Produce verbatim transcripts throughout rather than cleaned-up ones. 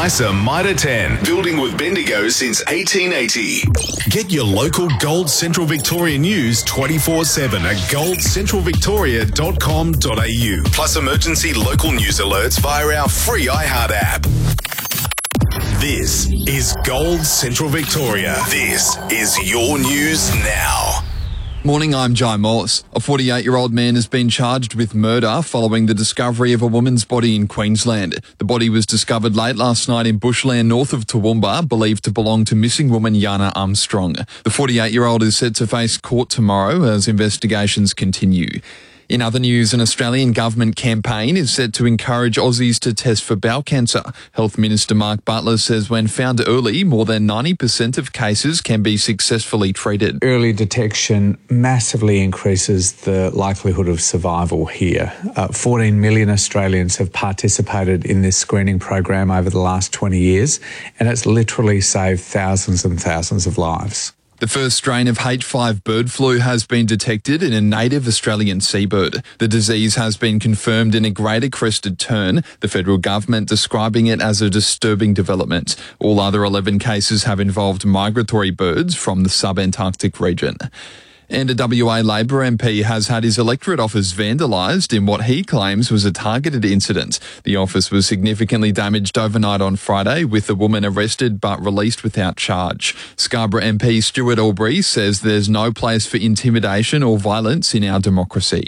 nicer Mitre ten, building with Bendigo since eighteen eighty. Get your local Gold Central Victoria news twenty-four seven at gold central victoria dot com dot a u. Plus emergency local news alerts via our free iHeart app. This is Gold Central Victoria. This is your news now. Morning, I'm Jai Morse. A forty-eight-year-old man has been charged with murder following the discovery of a woman's body in Queensland. The body was discovered late last night in bushland north of Toowoomba, believed to belong to missing woman Yana Armstrong. The forty-eight-year-old is set to face court tomorrow as investigations continue. In other news, an Australian government campaign is set to encourage Aussies to test for bowel cancer. Health Minister Mark Butler says when found early, more than ninety percent of cases can be successfully treated. Early detection massively increases the likelihood of survival here. Uh, fourteen million Australians have participated in this screening program over the last twenty years, and it's literally saved thousands and thousands of lives. The first strain of H five bird flu has been detected in a native Australian seabird. The disease has been confirmed in a greater crested tern, the federal government describing it as a disturbing development. All other eleven cases have involved migratory birds from the sub-Antarctic region. And a W A Labor M P has had his electorate office vandalised in what he claims was a targeted incident. The office was significantly damaged overnight on Friday, with the woman arrested but released without charge. Scarborough M P Stuart Albury says there's no place for intimidation or violence in our democracy.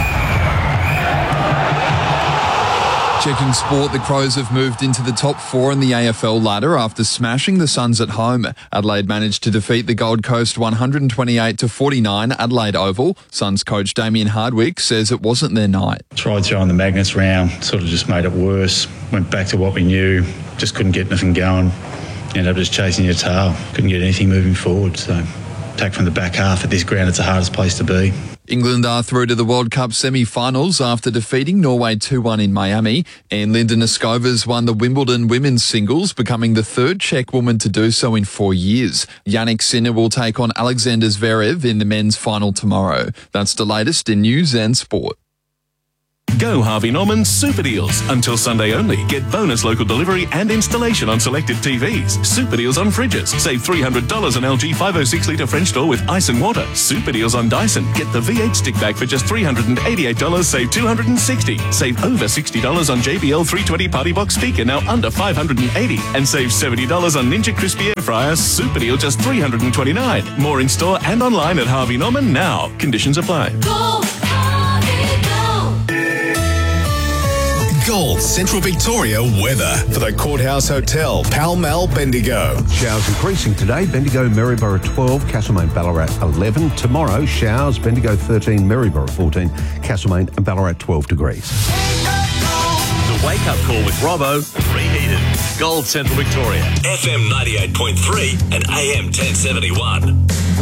Checking sport, the Crows have moved into the top four in the A F L ladder after smashing the Suns at home. Adelaide managed to defeat the Gold Coast one twenty-eight to forty-nine at Adelaide Oval. Suns coach Damien Hardwick says it wasn't their night. Tried throwing the magnets round, sort of just made it worse. Went back to what we knew, just couldn't get anything going. Ended up just chasing your tail, couldn't get anything moving forward. So attack from the back half at this ground, it's the hardest place to be. England are through to the World Cup semi-finals after defeating Norway two one in Miami, and Linda Nescova's won the Wimbledon women's singles, becoming the third Czech woman to do so in four years. Yannick Sinner will take on Alexander Zverev in the men's final tomorrow. That's the latest in news and sport. Go Harvey Norman Super Deals. Until Sunday only. Get bonus local delivery and installation on selected T Vs. Super Deals on fridges. Save three hundred dollars on L G five oh six litre French door with ice and water. Super Deals on Dyson. Get the V eight stick bag for just three hundred eighty-eight dollars. Save two hundred sixty dollars. Save over sixty dollars on J B L three twenty Party Box speaker, now under five hundred eighty dollars. And save seventy dollars on Ninja Crispy Air Fryer. Super Deal just three hundred twenty-nine dollars. More in store and online at Harvey Norman now. Conditions apply. Go! Gold Central Victoria weather for the Courthouse Hotel, Pall Mall, Bendigo. Showers increasing today. Bendigo, Maryborough twelve, Castlemaine, Ballarat eleven. Tomorrow, showers, Bendigo thirteen, Maryborough fourteen, Castlemaine and Ballarat twelve degrees. The Wake Up Call with Robbo, reheated. Gold Central Victoria. F M ninety-eight point three and A M ten seventy-one.